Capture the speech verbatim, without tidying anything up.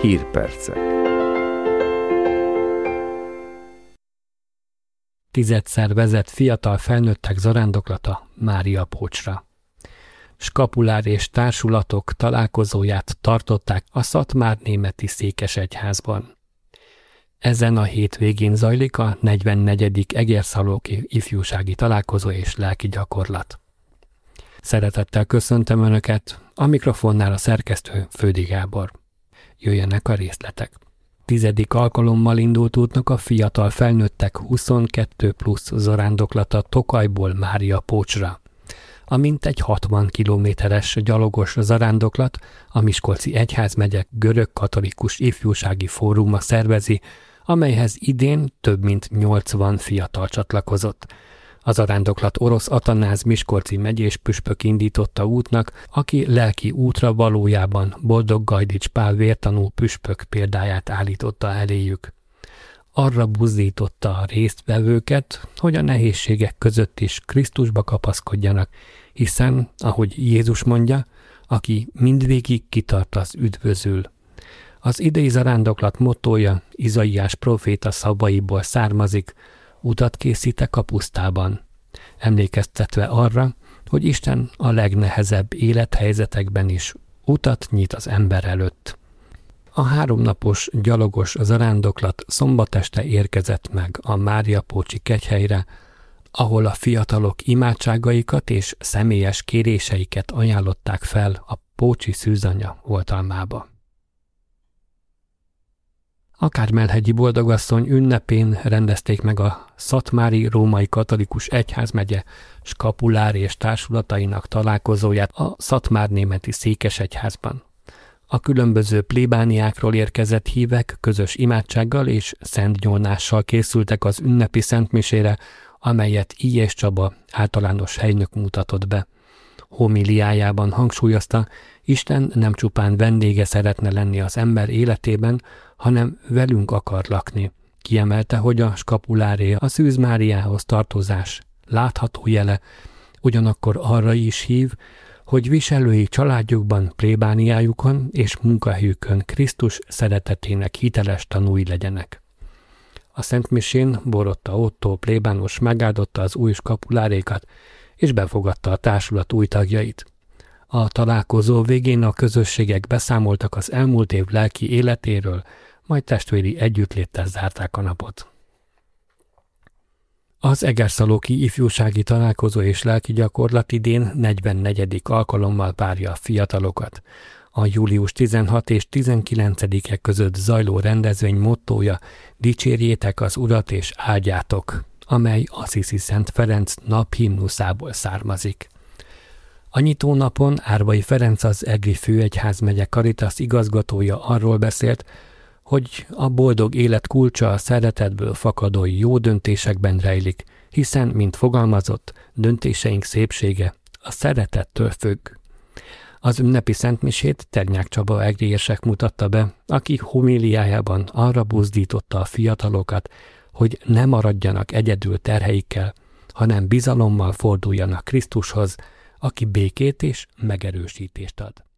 Hírpercek. Tizedszer vezet fiatal felnőttek zarándoklata Máriapócsra. Skapulár és társulatok találkozóját tartották a szatmárnémeti székesegyházban. Ezen a hétvégén zajlik a negyvennegyedik Egerszalóki ifjúsági találkozó és lelki gyakorlat. Szeretettel köszöntöm Önöket, a mikrofonnál a szerkesztő Földi Gábor. Jöjjenek a részletek. Tizedik alkalommal indult útnak a fiatal felnőttek huszonkettő plusz zarándoklata Tokajból Máriapócsra. A mintegy hatvan kilométeres gyalogos zarándoklat a Miskolci Egyházmegye görög-katolikus ifjúsági fóruma szervezi, amelyhez idén több mint nyolcvan fiatal csatlakozott. A zarándoklat Orosz Atanáz miskolci megyés püspök indította útnak, aki lelki útra valójában Boldog Gajdics Pál vértanú püspök példáját állította eléjük. Arra buzdította a résztvevőket, hogy a nehézségek között is Krisztusba kapaszkodjanak, hiszen, ahogy Jézus mondja, aki mindvégig kitart, az üdvözül. Az idei zarándoklat mottója Izaiás próféta szavaiból származik: utat készítek a pusztában, emlékeztetve arra, hogy Isten a legnehezebb élethelyzetekben is utat nyit az ember előtt. A háromnapos gyalogos zarándoklat szombat este érkezett meg a Máriapócsi kegyhelyre, ahol a fiatalok imádságaikat és személyes kéréseiket ajánlották fel a Pócsi Szűzanya oltalmába. A Kármel-hegyi Boldogasszony ünnepén rendezték meg a Szatmári Római Katolikus Egyházmegye skapulár és társulatainak találkozóját a szatmárnémeti székesegyházban. A különböző plébániákról érkezett hívek közös imádsággal és szentnyolnással készültek az ünnepi szentmisére, amelyet Illyés Csaba általános helynök mutatott be. Homiliájában hangsúlyozta, Isten nem csupán vendége szeretne lenni az ember életében, hanem velünk akar lakni. Kiemelte, hogy a skapuláré a Szűz Máriához tartozás látható jele, ugyanakkor arra is hív, hogy viselői családjukban, plébániájukon és munkahelyükön Krisztus szeretetének hiteles tanúi legyenek. A szentmisén Borotta Ottó plébános megáldotta az új skapulárékat, és befogadta a társulat új tagjait. A találkozó végén a közösségek beszámoltak az elmúlt év lelki életéről, majd testvéri együttléttel zárták a napot. Az Egerszalóki ifjúsági találkozó és lelki gyakorlat idén negyvennegyedik alkalommal várja a fiatalokat. A július tizenhatodika és tizenkilencedike között zajló rendezvény mottója Dicsérjétek az Urat és áldjátok, amely Assisi Szent Ferenc naphimnuszából származik. A nyitónapon Árvai Ferenc, az Egri Főegyházmegye Caritas igazgatója arról beszélt, hogy a boldog élet kulcsa a szeretetből fakadó jó döntésekben rejlik, hiszen, mint fogalmazott, döntéseink szépsége a szeretettől függ. Az ünnepi szentmisét Ternyák Csaba egriesek mutatta be, aki homiliájában arra buzdította a fiatalokat, hogy ne maradjanak egyedül terheikkel, hanem bizalommal forduljanak Krisztushoz, aki békét és megerősítést ad.